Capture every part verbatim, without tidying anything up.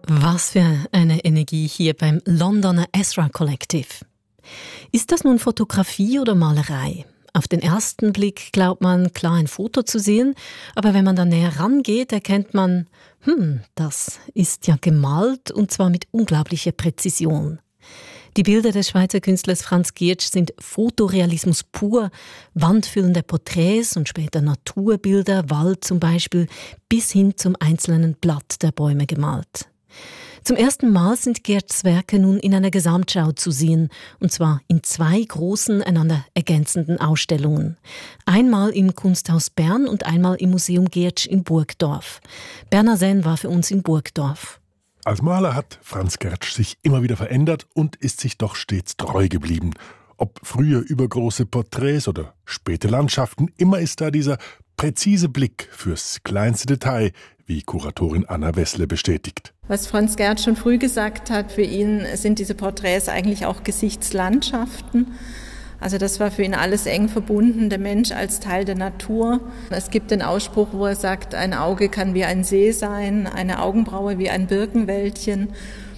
Was für eine Energie hier beim Londoner Ezra Collective. Ist das nun Fotografie oder Malerei? Auf den ersten Blick glaubt man, klar ein Foto zu sehen, aber wenn man dann näher rangeht, erkennt man, hm, das ist ja gemalt und zwar mit unglaublicher Präzision. Die Bilder des Schweizer Künstlers Franz Giertsch sind Fotorealismus pur, wandfüllende Porträts und später Naturbilder, Wald zum Beispiel, bis hin zum einzelnen Blatt der Bäume gemalt. Zum ersten Mal sind Giertschs Werke nun in einer Gesamtschau zu sehen, und zwar in zwei großen, einander ergänzenden Ausstellungen. Einmal im Kunsthaus Bern und einmal im Museum Giertsch in Burgdorf. Bernhard Senn war für uns in Burgdorf. Als Maler hat Franz Giertsch sich immer wieder verändert und ist sich doch stets treu geblieben. Ob frühe übergroße Porträts oder späte Landschaften, immer ist da dieser präzise Blick fürs kleinste Detail, wie Kuratorin Anna Wessle bestätigt. Was Franz Giertsch schon früh gesagt hat, für ihn sind diese Porträts eigentlich auch Gesichtslandschaften. Also das war für ihn alles eng verbunden, der Mensch als Teil der Natur. Es gibt den Ausspruch, wo er sagt, ein Auge kann wie ein See sein, eine Augenbraue wie ein Birkenwäldchen.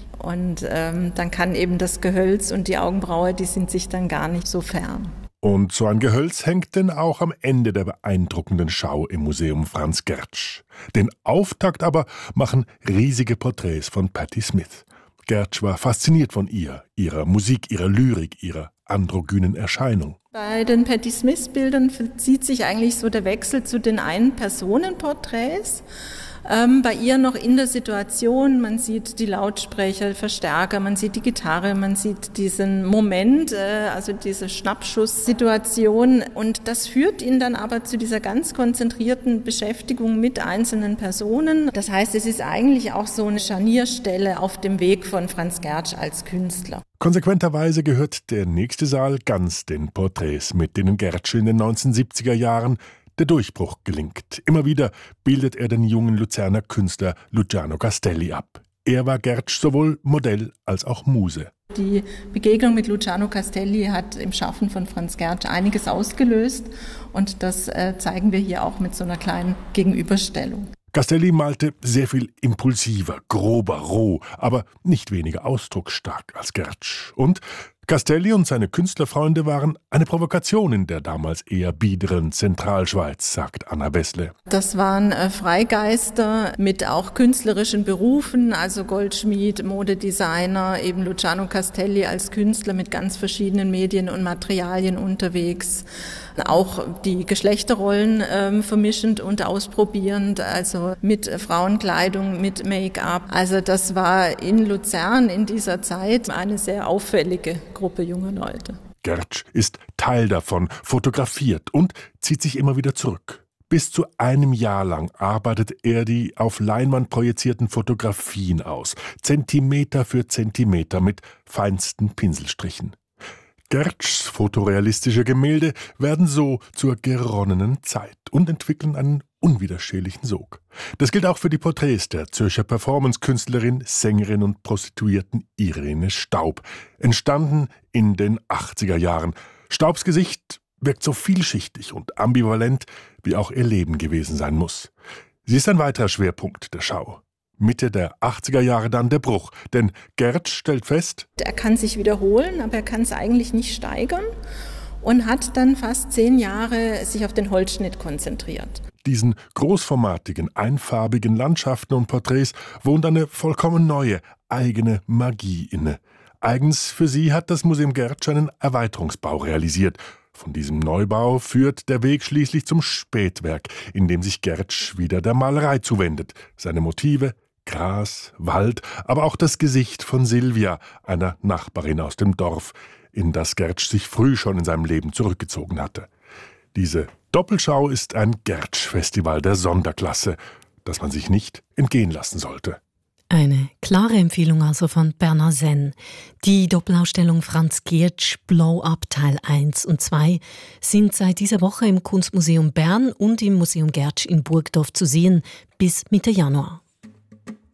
Und ähm, dann kann eben das Gehölz und die Augenbraue, die sind sich dann gar nicht so fern. Und so ein Gehölz hängt denn auch am Ende der beeindruckenden Schau im Museum Franz Giertsch. Den Auftakt aber machen riesige Porträts von Patti Smith. Giertsch war fasziniert von ihr, ihrer Musik, ihrer Lyrik, ihrer androgynen Erscheinung. Bei den Patti Smith-Bildern vollzieht sich eigentlich so der Wechsel zu den Ein-Personen-Porträts. Ähm, bei ihr noch in der Situation, man sieht die Lautsprecher, Verstärker, man sieht die Gitarre, man sieht diesen Moment, äh, also diese Schnappschusssituation, und das führt ihn dann aber zu dieser ganz konzentrierten Beschäftigung mit einzelnen Personen. Das heißt, es ist eigentlich auch so eine Scharnierstelle auf dem Weg von Franz Giertsch als Künstler. Konsequenterweise gehört der nächste Saal ganz den Porträts, mit denen Giertsch in den neunzehnhundertsiebziger Jahren der Durchbruch gelingt. Immer wieder bildet er den jungen Luzerner Künstler Luciano Castelli ab. Er war Giertsch sowohl Modell als auch Muse. Die Begegnung mit Luciano Castelli hat im Schaffen von Franz Giertsch einiges ausgelöst, und das äh, zeigen wir hier auch mit so einer kleinen Gegenüberstellung. Castelli malte sehr viel impulsiver, grober, roh, aber nicht weniger ausdrucksstark als Giertsch. Und Castelli und seine Künstlerfreunde waren eine Provokation in der damals eher biederen Zentralschweiz, sagt Anna Wessle. Das waren äh, Freigeister mit auch künstlerischen Berufen, also Goldschmied, Modedesigner, eben Luciano Castelli als Künstler mit ganz verschiedenen Medien und Materialien unterwegs. Auch die Geschlechterrollen ähm, vermischend und ausprobierend, also mit Frauenkleidung, mit Make-up. Also das war in Luzern in dieser Zeit eine sehr auffällige Gruppe junger Leute. Giertsch ist Teil davon, fotografiert und zieht sich immer wieder zurück. Bis zu einem Jahr lang arbeitet er die auf Leinwand projizierten Fotografien aus, Zentimeter für Zentimeter mit feinsten Pinselstrichen. Giertschs fotorealistische Gemälde werden so zur geronnenen Zeit und entwickeln einen unwiderstehlichen Sog. Das gilt auch für die Porträts der Zürcher Performance-Künstlerin, Sängerin und Prostituierten Irene Staub, entstanden in den achtziger Jahren. Staubs Gesicht wirkt so vielschichtig und ambivalent, wie auch ihr Leben gewesen sein muss. Sie ist ein weiterer Schwerpunkt der Schau. Mitte der achtziger Jahre dann der Bruch, denn Giertsch stellt fest, er kann sich wiederholen, aber er kann es eigentlich nicht steigern, und hat dann fast zehn Jahre sich auf den Holzschnitt konzentriert. Diesen großformatigen, einfarbigen Landschaften und Porträts wohnt eine vollkommen neue, eigene Magie inne. Eigens für sie hat das Museum Giertsch einen Erweiterungsbau realisiert. Von diesem Neubau führt der Weg schließlich zum Spätwerk, in dem sich Giertsch wieder der Malerei zuwendet. Seine Motive: Gras, Wald, aber auch das Gesicht von Silvia, einer Nachbarin aus dem Dorf, in das Giertsch sich früh schon in seinem Leben zurückgezogen hatte. Diese Doppelschau ist ein Giertsch-Festival der Sonderklasse, das man sich nicht entgehen lassen sollte. Eine klare Empfehlung also von Bernhard Senn. Die Doppelausstellung Franz Giertsch Blow-Up Teil eins und zwei sind seit dieser Woche im Kunstmuseum Bern und im Museum Giertsch in Burgdorf zu sehen bis Mitte Januar.